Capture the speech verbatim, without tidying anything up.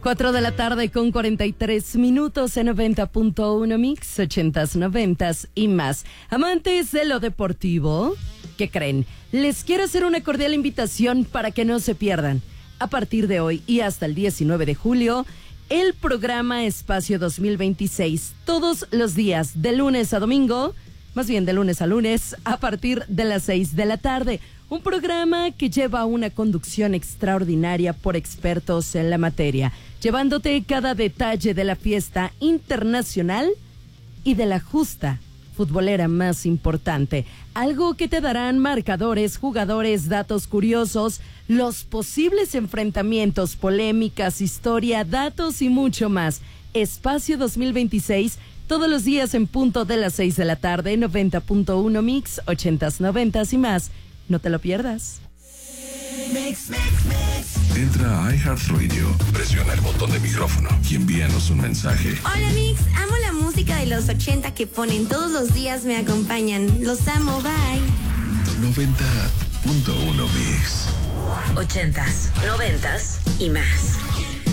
Cuatro de la tarde con cuarenta y tres minutos en noventa punto uno Mix, ochentas, noventas y más. Amantes de lo deportivo, ¿qué creen? Les quiero hacer una cordial invitación para que no se pierdan. A partir de hoy y hasta el diecinueve de julio, el programa Espacio dos mil veintiséis, todos los días, de lunes a domingo, más bien de lunes a lunes, a partir de las seis de la tarde. Un programa que lleva una conducción extraordinaria por expertos en la materia, llevándote cada detalle de la fiesta internacional y de la justa futbolera más importante. Algo que te darán marcadores, jugadores, datos curiosos, los posibles enfrentamientos, polémicas, historia, datos y mucho más. Espacio dos mil veintiséis, todos los días en punto de las seis de la tarde, noventa punto uno Mix, ochentas, noventas y más. No te lo pierdas. Mix, mix, mix. Entra a iHeartRadio, presiona el botón de micrófono y envíanos un mensaje. Hola Mix, amo la música de los ochenta que ponen todos los días, me acompañan. Los amo, bye. noventa punto uno Mix. Ochentas, noventas y más.